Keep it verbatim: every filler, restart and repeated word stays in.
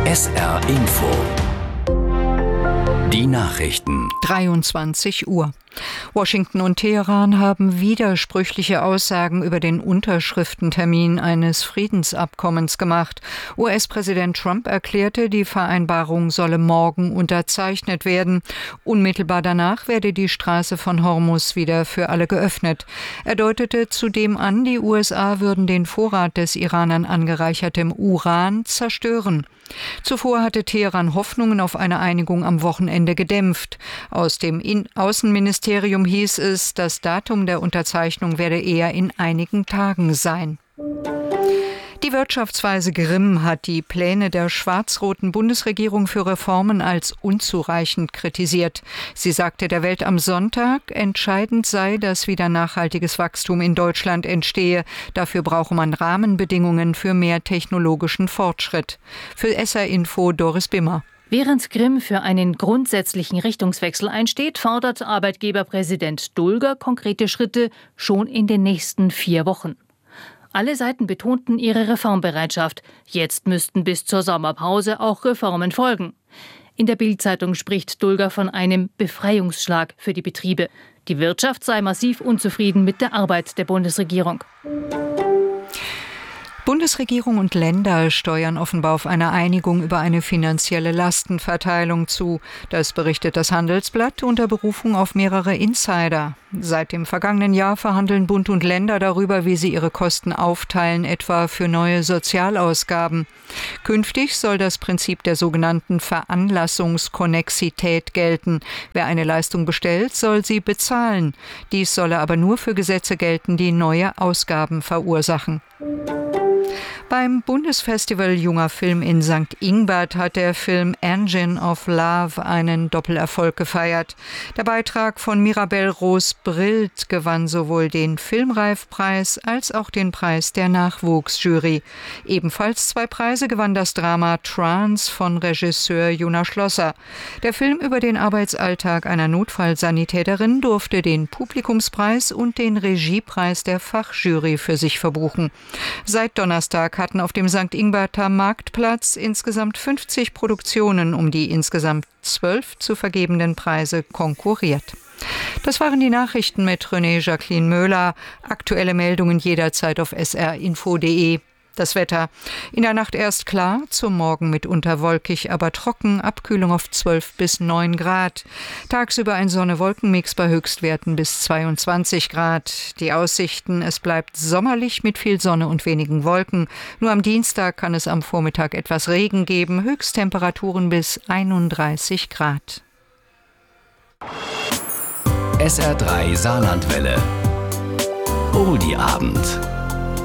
S R Info. Die Nachrichten. dreiundzwanzig Uhr. Washington und Teheran haben widersprüchliche Aussagen über den Unterschriftentermin eines Friedensabkommens gemacht. U S-Präsident Trump erklärte, die Vereinbarung solle morgen unterzeichnet werden. Unmittelbar danach werde die Straße von Hormuz wieder für alle geöffnet. Er deutete zudem an, die U S A würden den Vorrat des Iranern angereichertem Uran zerstören. Zuvor hatte Teheran Hoffnungen auf eine Einigung am Wochenende gedämpft. Aus dem In- Außenministerium hieß es, das Datum der Unterzeichnung werde eher in einigen Tagen sein. Die Wirtschaftsweise Grimm hat die Pläne der schwarz-roten Bundesregierung für Reformen als unzureichend kritisiert. Sie sagte der Welt am Sonntag, entscheidend sei, dass wieder nachhaltiges Wachstum in Deutschland entstehe. Dafür brauche man Rahmenbedingungen für mehr technologischen Fortschritt. Für S R Info Doris Bimmer. Während Grimm für einen grundsätzlichen Richtungswechsel einsteht, fordert Arbeitgeberpräsident Dulger konkrete Schritte schon in den nächsten vier Wochen. Alle Seiten betonten ihre Reformbereitschaft. Jetzt müssten bis zur Sommerpause auch Reformen folgen. In der Bild-Zeitung spricht Dulger von einem Befreiungsschlag für die Betriebe. Die Wirtschaft sei massiv unzufrieden mit der Arbeit der Bundesregierung. Bundesregierung und Länder steuern offenbar auf eine Einigung über eine finanzielle Lastenverteilung zu. Das berichtet das Handelsblatt unter Berufung auf mehrere Insider. Seit dem vergangenen Jahr verhandeln Bund und Länder darüber, wie sie ihre Kosten aufteilen, etwa für neue Sozialausgaben. Künftig soll das Prinzip der sogenannten Veranlassungskonnexität gelten. Wer eine Leistung bestellt, soll sie bezahlen. Dies solle aber nur für Gesetze gelten, die neue Ausgaben verursachen. Beim Bundesfestival Junger Film in Sankt Ingbert hat der Film Engine of Love einen Doppelerfolg gefeiert. Der Beitrag von Mirabel Roos-Brildt gewann sowohl den Filmreifpreis als auch den Preis der Nachwuchsjury. Ebenfalls zwei Preise gewann das Drama Trance von Regisseur Jonas Schlosser. Der Film über den Arbeitsalltag einer Notfallsanitäterin durfte den Publikumspreis und den Regiepreis der Fachjury für sich verbuchen. Seit Donnerstag hatten auf dem Sankt Ingberter Marktplatz insgesamt fünfzig Produktionen um die insgesamt zwölf zu vergebenden Preise konkurriert. Das waren die Nachrichten mit René Jacqueline Möhler. Aktuelle Meldungen jederzeit auf s r info punkt de. Das Wetter. In der Nacht erst klar, zum Morgen mitunter wolkig, aber trocken, Abkühlung auf zwölf bis neun Grad. Tagsüber ein Sonne-Wolken-Mix bei Höchstwerten bis zweiundzwanzig Grad. Die Aussichten, es bleibt sommerlich mit viel Sonne und wenigen Wolken. Nur am Dienstag kann es am Vormittag etwas Regen geben, Höchsttemperaturen bis einunddreißig Grad. S R drei Saarlandwelle. Oldie Abend.